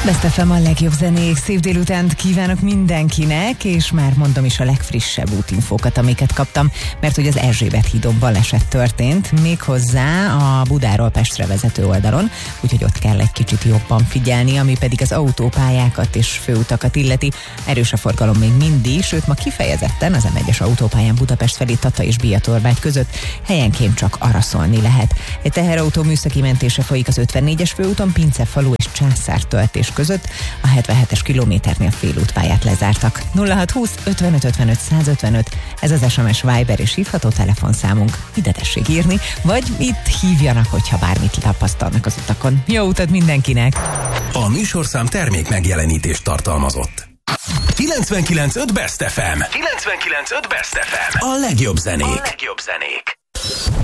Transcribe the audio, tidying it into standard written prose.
Best FM a legjobb zenék, szép délutánt kívánok mindenkinek, és már mondom is a legfrissebb útinfókat, amiket kaptam, mert hogy az Erzsébet hídon baleset történt, méghozzá a Budáról Pestre vezető oldalon, úgyhogy ott kell egy kicsit jobban figyelni, ami pedig az autópályákat és főutakat illeti. Erős a forgalom még mindig, sőt ma kifejezetten az M1-es autópályán Budapest felé Tata és Biatorbágy között helyenként csak araszolni lehet. Egy teherautó műszaki mentése folyik az 54-es főúton Pincefalu és Császártöltés között, a 77-es kilométernél félútpályát lezártak. 0620 55 55 155, ez az SMS, Viber és hívható telefonszámunk. Ide tessék írni, vagy itt hívjanak, hogyha bármit tapasztalnak az utakon. Jó utat mindenkinek! A műsorszám termék megjelenítést tartalmazott. 99.5 Best FM. 99.5 Best FM. A legjobb zenék.